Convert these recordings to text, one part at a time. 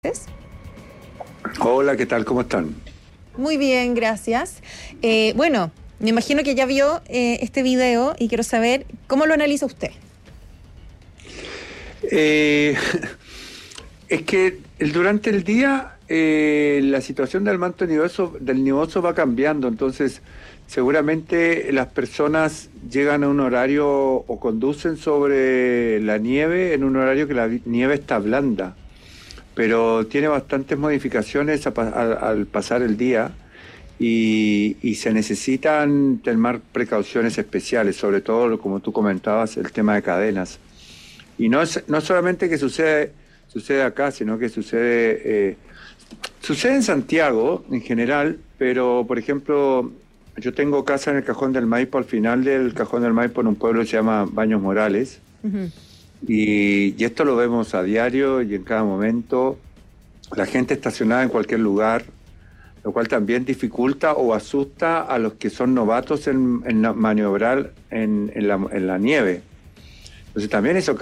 Hola, ¿qué tal? ¿Cómo están? Muy bien, gracias. Bueno, me imagino que ya vio este video y quiero saber cómo lo analiza usted. Eh, es que durante el día la situación del manto nevoso va cambiando, entonces seguramente las personas llegan a un horario o conducen sobre la nieve en un horario que la nieve está blanda, pero tiene bastantes modificaciones al pasar el día. Y se necesitan tomar precauciones especiales, sobre todo, como tú comentabas, el tema de cadenas. Y no solamente que sucede acá, sino que sucede en Santiago en general, pero por ejemplo, yo tengo casa en el Cajón del Maipo, al final del Cajón del Maipo, en un pueblo que se llama Baños Morales, Ujú. y esto lo vemos a diario y en cada momento, la gente estacionada en cualquier lugar, lo cual también dificulta o asusta a los que son novatos en maniobrar en la nieve. Entonces también eso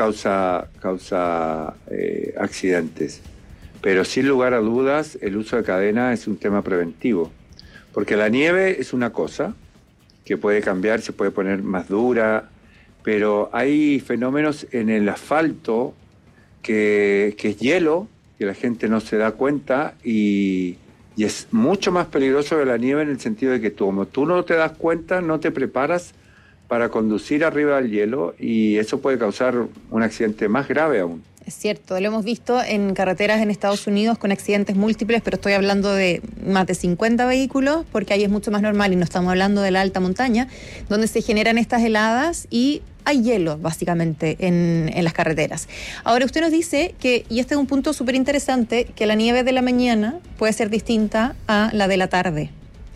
causa accidentes. Pero sin lugar a dudas, el uso de cadena es un tema preventivo. Porque la nieve es una cosa que puede cambiar, se puede poner más dura, pero hay fenómenos en el asfalto que es hielo, que la gente no se da cuenta y es mucho más peligroso que la nieve en el sentido de que como tú no te das cuenta, no te preparas para conducir arriba del hielo y eso puede causar un accidente más grave aún. Es cierto, lo hemos visto en carreteras en Estados Unidos con accidentes múltiples, pero estoy hablando de más de 50 vehículos, porque ahí es mucho más normal y no estamos hablando de la alta montaña, donde se generan estas heladas y hay hielo, básicamente, en las carreteras. Ahora, usted nos dice que, y este es un punto súper interesante, que la nieve de la mañana puede ser distinta a la de la tarde.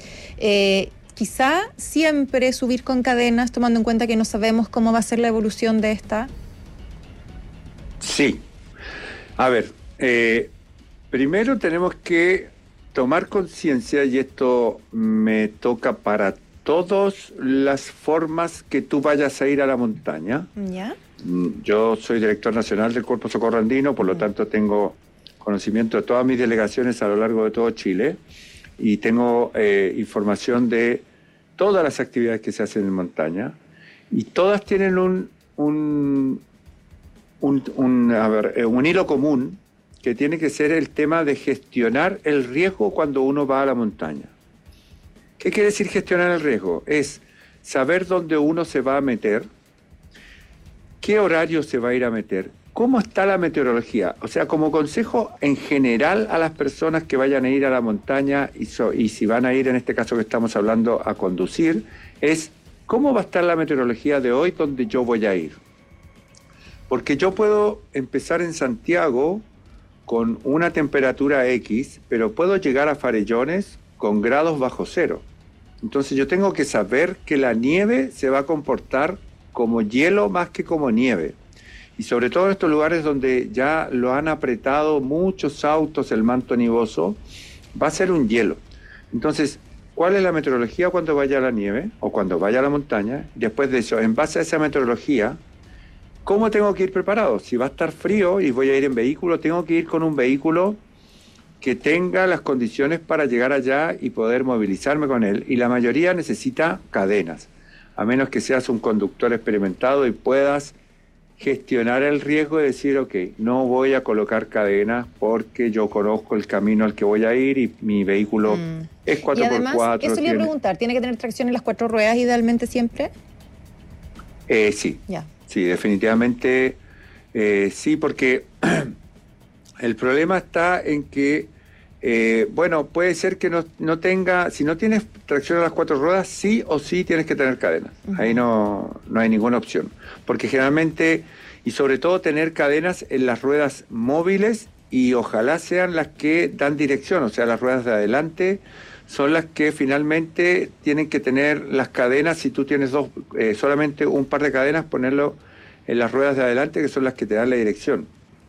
Quizá siempre subir con cadenas, tomando en cuenta que no sabemos cómo va a ser la evolución de esta. Sí. A ver, primero tenemos que tomar conciencia, y esto me toca para todas las formas que tú vayas a ir a la montaña. ¿Ya? Yo soy director nacional del Cuerpo Socorro Andino, por lo tanto tengo conocimiento de todas mis delegaciones a lo largo de todo Chile y tengo información de todas las actividades que se hacen en montaña y todas tienen un hilo común que tiene que ser el tema de gestionar el riesgo cuando uno va a la montaña. ¿Qué quiere decir gestionar el riesgo? Es saber dónde uno se va a meter, qué horario se va a ir a meter, cómo está la meteorología. O sea, como consejo en general a las personas que vayan a ir a la montaña y si van a ir, en este caso que estamos hablando, a conducir, es cómo va a estar la meteorología de hoy donde yo voy a ir. Porque yo puedo empezar en Santiago con una temperatura X, pero puedo llegar a Farellones con grados bajo cero. Entonces yo tengo que saber que la nieve se va a comportar como hielo más que como nieve. Y sobre todo en estos lugares donde ya lo han apretado muchos autos el manto nevoso, va a ser un hielo. Entonces, ¿cuál es la meteorología cuando vaya a la nieve o cuando vaya a la montaña? Después de eso, en base a esa meteorología, ¿cómo tengo que ir preparado? Si va a estar frío y voy a ir en vehículo, tengo que ir con un vehículo que tenga las condiciones para llegar allá y poder movilizarme con él. Y la mayoría necesita cadenas, a menos que seas un conductor experimentado y puedas gestionar el riesgo de decir, ok, no voy a colocar cadenas porque yo conozco el camino al que voy a ir y mi vehículo es 4x4. Y además, eso le iba a preguntar, ¿tiene que tener tracción en las 4 ruedas idealmente siempre? Sí, Ya. sí, definitivamente sí, porque el problema está en que, bueno, puede ser que no tenga, si no tienes tracción a las 4 ruedas, sí o sí tienes que tener cadenas. Ahí no hay ninguna opción. Porque generalmente, y sobre todo tener cadenas en las ruedas móviles y ojalá sean las que dan dirección, o sea, las ruedas de adelante son las que finalmente tienen que tener las cadenas. Si tú tienes solamente un par de cadenas, ponerlo en las ruedas de adelante, que son las que te dan la dirección.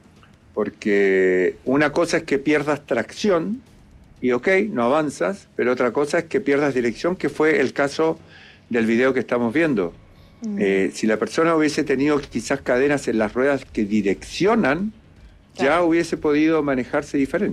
Porque una cosa es que pierdas tracción y ok, no avanzas, pero otra cosa es que pierdas dirección, que fue el caso del video que estamos viendo. Si la persona hubiese tenido quizás cadenas en las ruedas que direccionan, ya hubiese podido manejarse diferente.